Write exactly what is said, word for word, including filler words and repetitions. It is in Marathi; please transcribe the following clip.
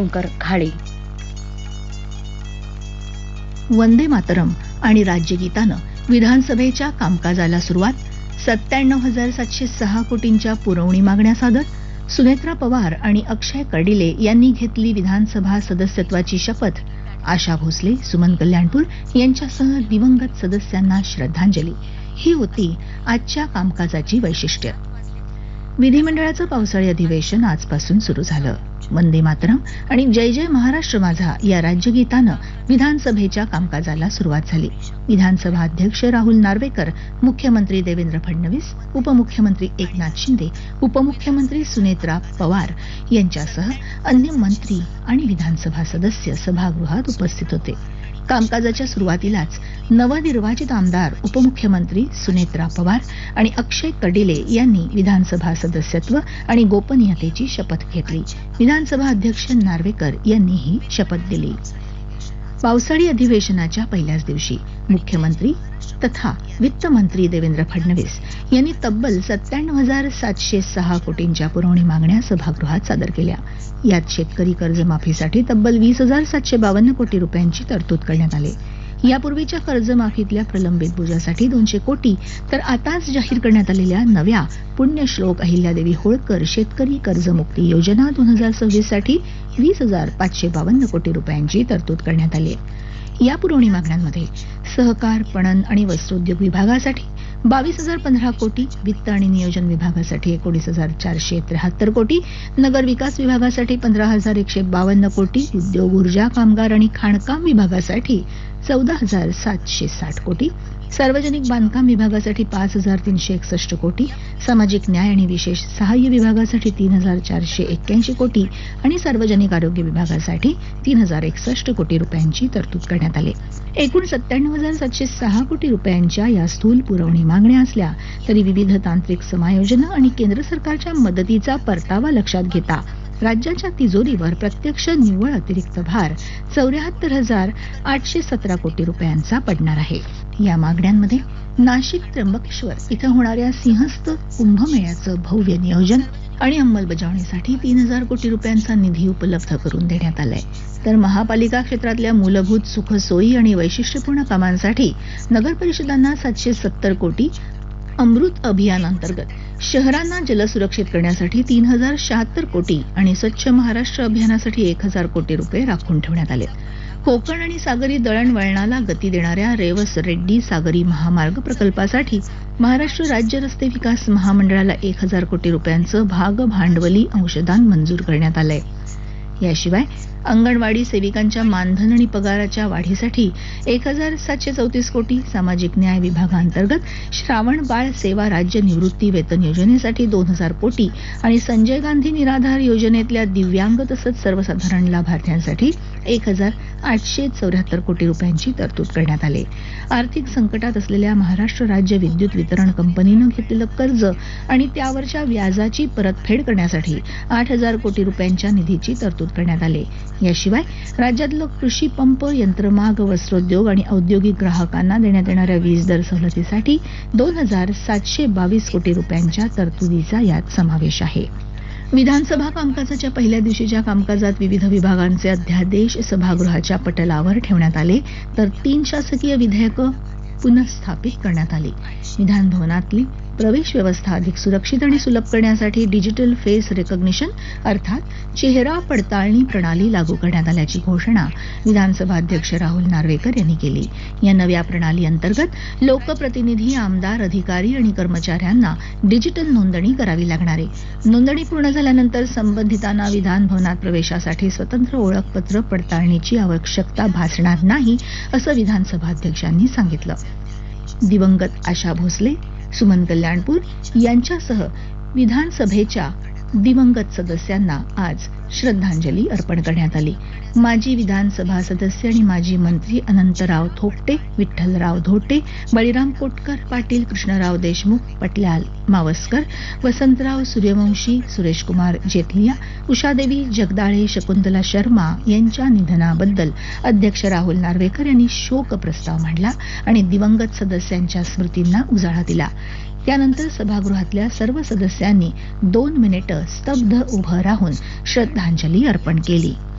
शंकर खाडे. वंदे मातरम आणि राज्यगीतानं विधानसभेच्या कामकाजाला सुरुवात. सत्त्याण्णव हजार सातशे सहा कोटींच्या पुरवणी मागण्या सादर. सुनेत्रा पवार आणि अक्षय कर्डिले यांनी घेतली विधानसभा सदस्यत्वाची शपथ. आशा भोसले, सुमन कल्याणपूर यांच्यासह दिवंगत सदस्यांना श्रद्धांजली. ही होती आजच्या कामकाजाची वैशिष्ट्य. विधिमंडळाचं पावसाळी अधिवेशन आजपासून सुरू झालं. वंदे मातरम आणि जय जय महाराष्ट्र माझा या राज्यगीतानं विधानसभेच्या कामकाजाला सुरुवात झाली. विधानसभा अध्यक्ष राहुल नार्वेकर, मुख्यमंत्री देवेंद्र फडणवीस, उपमुख्यमंत्री एकनाथ शिंदे, उपमुख्यमंत्री सुनेत्रा पवार यांच्यासह अन्य मंत्री आणि विधानसभा सदस्य सभागृहात उपस्थित होते. कामकाजाच्या सुरुवातीलाच नवनिर्वाचित आमदार उपमुख्यमंत्री सुनेत्रा पवार आणि अक्षय कर्डिले यांनी विधानसभा सदस्यत्व आणि गोपनीयतेची शपथ घेतली. विधानसभा अध्यक्ष नार्वेकर यांनी ही शपथ दिली. पावसाळी अधिवेशनाच्या पहिल्याच दिवशी मुख्यमंत्री तथा वित्तमंत्री देवेंद्र फडणवीस यांनी तब्बल सत्त्याण्णव हजार सातशे सहा कोटींच्या पुरवणी मागण्या सभागृहात सादर केल्या. यात शेतकरी कर्जमाफीसाठी तब्बल वीस हजार सातशे बावन्न कोटी रुपयांची तरतूद करण्यात आली. यापूर्वीच्या कर्जमाफीतल्या प्रलंबित बोजासाठी दोनशे कोटी तर आताच जाहीर करण्यात आलेल्या नव्या पुण्यश्लोक अहिल्यादेवी होळकर शेतकरी कर्जमुक्ती योजना दोन हजार सव्वीस साठी वीस हजार पाचशे बावन्न कोटी रुपयांची तरतूद करण्यात आली. या पुरवणी मागण्यांमध्ये सहकार, पणन आणि वस्त्रोद्योग विभागासाठी बावीस हजार पंधरा कोटी, वित्त आणि नियोजन विभागासाठी एकोणीस हजार चारशे त्र्याहत्तर कोटी, नगर विकास विभागासाठी पंधरा हजार एकशे बावन्न कोटी, उद्योग, ऊर्जा, कामगार आणि खाणकाम विभागासाठी चौदा हजार सातशे साठ कोटी, सार्वजनिक बांधकाम विभागासाठी पाच हजार तीनशे एकसष्ट कोटी, सामाजिक न्याय आणि विशेष सहाय्य विभागासाठी तीन हजार चारशे एक्क्याऐंशी कोटी आणि सार्वजनिक आरोग्य विभागासाठी तीन हजार एकसष्ट कोटी रुपयांची तरतूद करण्यात आली. एकूण सत्त्याण्णव हजार सातशे सहा कोटी रुपयांच्या या स्थूल पुरवणी मागण्या असल्या तरी विविध तांत्रिक समायोजन आणि केंद्र सरकारच्या मदतीचा परतावा लक्षात घेता राज्याच्या तिजोरीवर प्रत्यक्ष निव्वळ अतिरिक्त भार चौऱ्याहत्तर हजार आठशे सतरा कोटी रुपयांचा पडणार आहे. या मागण्यांमध्ये नाशिक त्र्यंबकेश्वर इथं होणाऱ्या सिंहस्थ कुंभमेळ्याचं भव्य नियोजन आणि अंमलबजावणीसाठी तीन हजार कोटी रुपयांचा निधी उपलब्ध करून देण्यात आलाय. तर महापालिका क्षेत्रातल्या मूलभूत सुखसोयी आणि वैशिष्ट्यपूर्ण कामांसाठी नगर परिषदांना सातशे सत्तर कोटी, अमृत अभियानांतर्गत शहरांना जलसुरक्षित करण्यासाठी तीन हजार शहात्तर कोटी आणि स्वच्छ महाराष्ट्र अभियानासाठी एक हजार कोटी रुपये राखून ठेवण्यात आले. कोकण आणि सागरी दळणवळणाला गती देणाऱ्या रेवस रेड्डी सागरी महामार्ग प्रकल्पासाठी महाराष्ट्र राज्य रस्ते विकास महामंडळाला एक हजार कोटी रुपयांचं भाग भांडवली अंशदान मंजूर करण्यात आलंय. याशिवाय अंगणवाडी सेविकांच्या मानधन आणि पगाराच्या वाढीसाठी एक हजार सातशे चौतीस कोटी, सामाजिक न्याय विभागांतर्गत श्रावण बाळ सेवा राज्य निवृत्ती वेतन योजनेसाठी दोन हजार कोटी आणि संजय गांधी निराधार योजनेतल्या दिव्यांग तसंच सर्वसाधारण लाभार्थ्यांसाठी एक हजार आठशे चौऱ्याहत्तर कोटी रुपयांची तरतूद करण्यात आली. आर्थिक संकटात असलेल्या महाराष्ट्र राज्य विद्युत वितरण कंपनीनं घेतलेलं कर्ज आणि त्यावरच्या व्याजाची परतफेड करण्यासाठी आठ हजार कोटी रुपयांच्या निधीची तरतूद करण्यात आली. याशिवाय राज्यातलं कृषी पंप, यंत्रमाग, वस्त्रोद्योग आणि औद्योगिक ग्राहकांना देण्यात येणाऱ्या वीज दर सवलतीसाठी दोन हजार सातशे बावीस कोटी रुपयांच्या तरतुदीचा यात समावेश आहे. विधानसभा कामकाजाच्या पहिल्या दिवशीच्या कामकाजात विविध विभागांचे अध्यादेश सभागृहाच्या पटलावर ठेवण्यात आले तर तीन शासकीय विधेयकं पुनःस्थापित करण्यात आली. विधान भवनातली प्रवेश व्यवस्था अधिक सुरक्षित आणि सुलभ करण्यासाठी डिजिटल फेस रेकॉग्निशन अर्थात चेहरा पडताळणी प्रणाली लागू करण्यात आल्याची घोषणा विधानसभा अध्यक्ष राहुल नार्वेकर यांनी केली. या नव्या प्रणाली अंतर्गत लोकप्रतिनिधी, आमदार, अधिकारी आणि कर्मचाऱ्यांना डिजिटल नोंदणी करावी लागणार आहे. नोंदणी पूर्ण झाल्यानंतर संबंधितांना विधान भवनात प्रवेशासाठी स्वतंत्र ओळखपत्र पडताळणीची आवश्यकता भासणार नाही, असं विधानसभा अध्यक्षांनी सांगितलं. दिवंगत आशा भोसले, सुमन कल्याणपूर यांच्यासह विधानसभेच्या दिवंगत सदस्यांना आज श्रद्धांजली अर्पण करण्यात आली. माजी विधानसभा सदस्य आणि माजी मंत्री अनंतराव थोपटे, विठ्ठलराव धोटे, बळीराम कोटकर पाटील, कृष्णराव देशमुख, पटल्याल मावस्कर, वसंतराव सूर्यवंशी, सुरेशकुमार जेतलिया, उषादेवी जगदाळे, शकुंतला शर्मा यांच्या निधनाबद्दल अध्यक्ष राहुल नार्वेकर यांनी शोक प्रस्ताव मांडला आणि दिवंगत सदस्यांच्या स्मृतींना उजाळा दिला. त्यानंतर सभागृहातल्या सर्व सदस्यांनी दोन मिनिटं स्तब्ध उभं राहून श्रद्धांजली अर्पण केली.